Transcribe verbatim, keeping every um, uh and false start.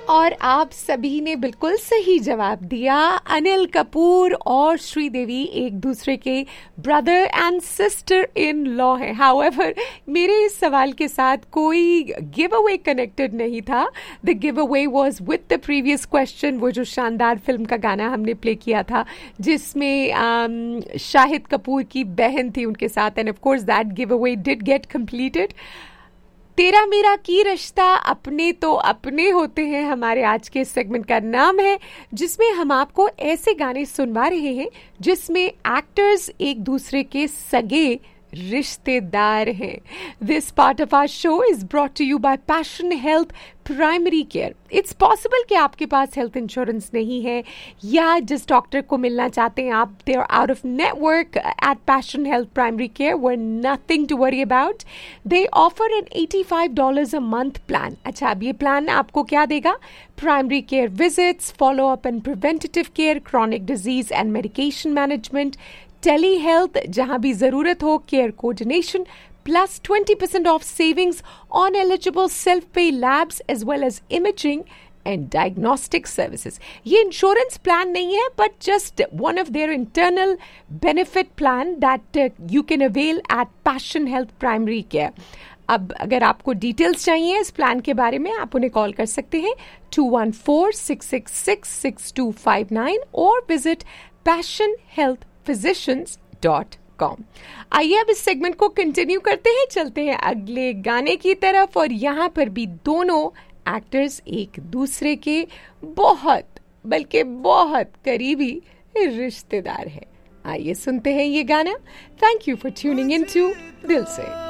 और आप सभी ने बिल्कुल सही जवाब दिया। अनिल कपूर और श्रीदेवी एक दूसरे के brother and sister in law हैं। हाउएवर मेरे इस सवाल के साथ कोई गिव अवे कनेक्टेड नहीं था। The give away was with the previous question, वो जो शानदार फिल्म का गाना हमने प्ले किया था जिसमें um, शाहिद कपूर की बहन थी उनके साथ, end of course that give away did get completed. तेरा मेरा की रिश्ता अपने तो अपने होते हैं हमारे आज के सेगमेंट का नाम है, जिसमें हम आपको ऐसे गाने सुनवा रहे हैं जिसमें एक्टर्स एक दूसरे के सगे रिश्तेदार हैं। This part of our show is brought to you bye passion health primary care. It's possible कि आपके पास हेल्थ इंश्योरेंस नहीं है या जिस डॉक्टर को मिलना चाहते हैं आप, they are out of network eight passion health primary care, were nothing to worry about. They offer N eighty five dollars a month plan. अच्छा, अब ये प्लान आपको क्या देगा? Primary care visits, follow up and preventive care, chronic disease and medication management, tele health जहां भी जरूरत हो, care coordination, plus twenty percent off savings on eligible self-pay labs as well as imaging and diagnostic services. ये insurance plan नहीं है, but just one of their internal benefit plan that uh, you can avail at Passion Health Primary Care. अब अगर आपको details चाहिए इस plan के बारे में, आप उन्हें कॉल कर सकते हैं to one four six six six six to five nine और visit passion health physicians dot com. आइए अब इस सेगमेंट को कंटिन्यू करते हैं, चलते हैं अगले गाने की तरफ। और यहाँ पर भी दोनों एक्टर्स एक दूसरे के बहुत बल्कि बहुत करीबी रिश्तेदार हैं। आइए सुनते हैं ये गाना। Thank you for tuning in to दिल से।